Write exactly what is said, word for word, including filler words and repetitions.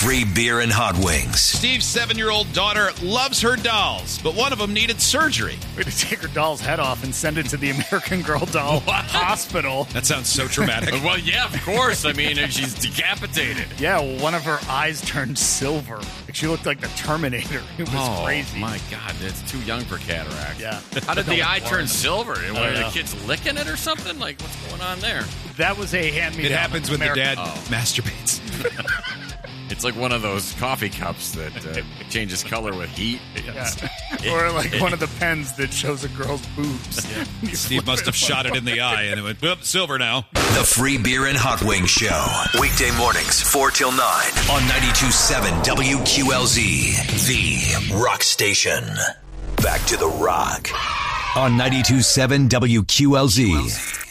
free beer and hot wings. Steve's seven-year-old daughter loves her dolls, but one of them needed surgery. We had to take her doll's head off and send it to the American Girl Doll Hospital. That sounds so traumatic. Well, yeah, of course. I mean, she's decapitated. Yeah, one of her eyes turned silver. Like she looked like the Terminator. It was oh, crazy. my God, it's too young for cataract. Yeah. How did the No, eye Warren. turn silver? Were the know. kids licking it or something? Like, what's going on there? That was a hand-me-down. It happens when American- the dad Oh. masturbates. It's like one of those coffee cups that uh, changes color with heat. Yeah. Or like one of the pens that shows a girl's boobs. You Steve flip must have it shot it in the eye, and it went, whoop, silver now. The Free Beer and Hot Wings Show. Weekday mornings, four till nine on ninety-two point seven W Q L Z, the rock station. Back to the rock on ninety-two point seven W Q L Z.